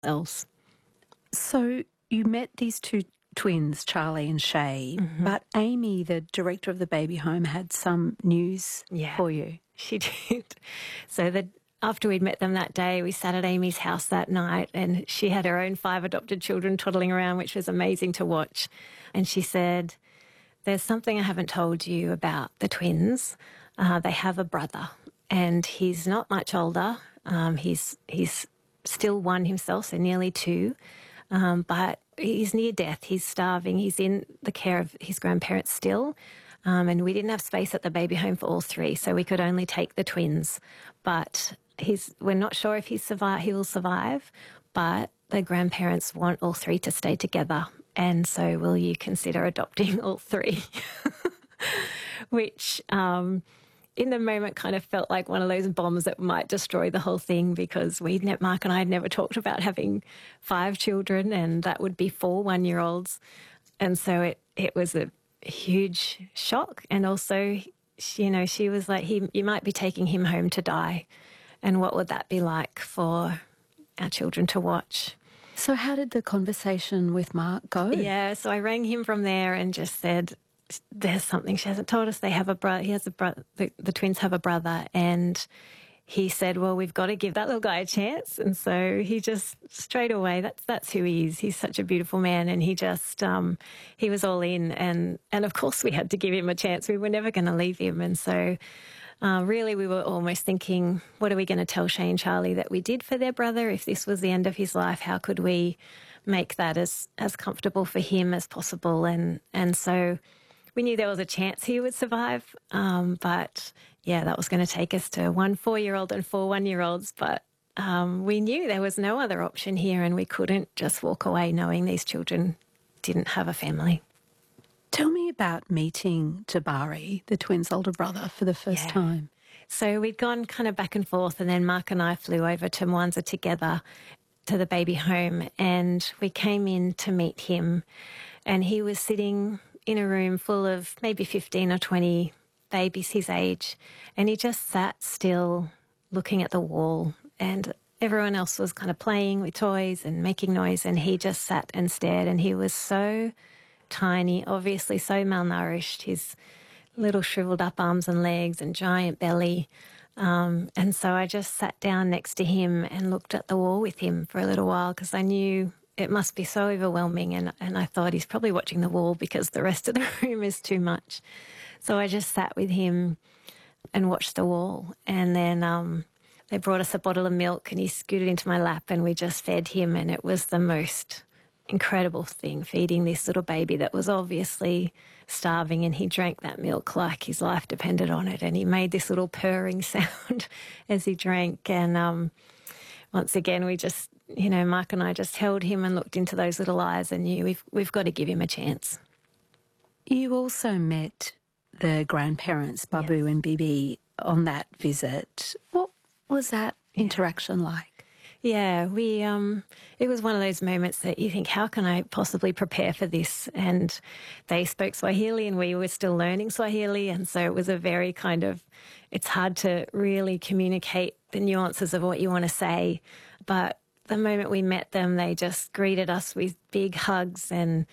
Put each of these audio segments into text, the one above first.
else. So you met these two twins, Charlie and Shay, but Amy, the director of the baby home, had some news for you. She did. So after we'd met them that day, we sat at Amy's house that night, and she had her own 5 adopted children toddling around, which was amazing to watch. And she said, "There's something I haven't told you about the twins. They have a brother, and he's not much older. He's still 1 himself, so nearly 2. But he's near death. He's starving. He's in the care of his grandparents still. And we didn't have space at the baby home for all 3, so we could only take the twins. But we're not sure if he will survive, but the grandparents want all 3 to stay together. And so will you consider adopting all 3?" Which in the moment kind of felt like one of those bombs that might destroy the whole thing, because Mark and I had never talked about having 5 children, and that would be 4 one-year-olds. And so it was a huge shock. And also, she was like, you might be taking him home to die. And what would that be like for our children to watch? So how did the conversation with Mark go? Yeah, so I rang him from there and just said, there's something she hasn't told us. They have a brother. He has a brother. The twins have a brother. And he said, well, we've got to give that little guy a chance. And so he just straight away, that's who he is. He's such a beautiful man. And he just, he was all in. And of course we had to give him a chance. We were never going to leave him. And so really we were almost thinking, what are we going to tell Shay and Charlie that we did for their brother? If this was the end of his life, how could we make that as comfortable for him as possible? And so we knew there was a chance he would survive, but yeah, that was going to take us to 1 4-year-old and 4 one-year-olds. But we knew there was no other option here, and we couldn't just walk away knowing these children didn't have a family. Tell me about meeting Jabari, the twins' older brother, for the first time. So we'd gone kind of back and forth, and then Mark and I flew over to Mwanza together to the baby home, and we came in to meet him, and he was sitting in a room full of maybe 15 or 20 babies his age, and he just sat still looking at the wall, and everyone else was kind of playing with toys and making noise, and he just sat and stared. And he was so tiny, obviously so malnourished, his little shriveled up arms and legs and giant belly. And so I just sat down next to him and looked at the wall with him for a little while, because I knew it must be so overwhelming, and I thought he's probably watching the wall because the rest of the room is too much. So I just sat with him and watched the wall, and then they brought us a bottle of milk, and he scooted into my lap, and we just fed him, and it was the most incredible thing, feeding this little baby that was obviously starving, and he drank that milk like his life depended on it, and he made this little purring sound as he drank. And once again, we just, Mark and I just held him and looked into those little eyes and knew we've got to give him a chance. You also met the grandparents, Babu and Bibi, on that visit. What was that interaction like? Yeah, it was one of those moments that you think, how can I possibly prepare for this? And they spoke Swahili and we were still learning Swahili. And so it was a very it's hard to really communicate the nuances of what you want to say. But the moment we met them, they just greeted us with big hugs, and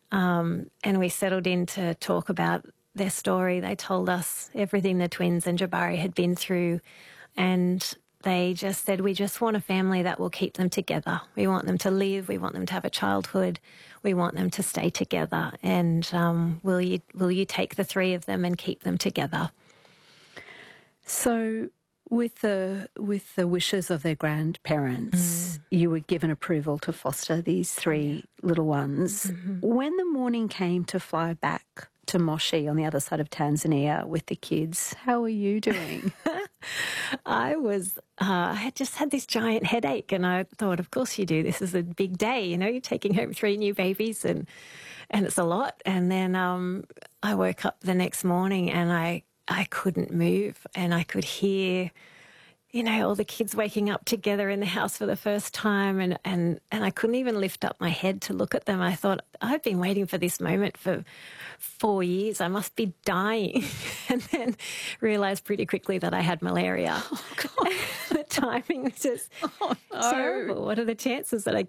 we settled in to talk about their story. They told us everything the twins and Jabari had been through, and they just said, we just want a family that will keep them together. We want them to live. We want them to have a childhood. We want them to stay together. And will you take the 3 of them and keep them together? So with the wishes of their grandparents, you were given approval to foster these 3 little ones. When the morning came to fly back to Moshi on the other side of Tanzania with the kids, how were you doing? I had just had this giant headache, and I thought, of course you do. This is a big day, you're taking home 3 new babies, and it's a lot. And then I woke up the next morning and I couldn't move, and I could hear, all the kids waking up together in the house for the first time, and I couldn't even lift up my head to look at them. I thought, I've been waiting for this moment for 4 years. I must be dying. And then realised pretty quickly that I had malaria. Oh, God. The timing was just terrible. What are the chances that I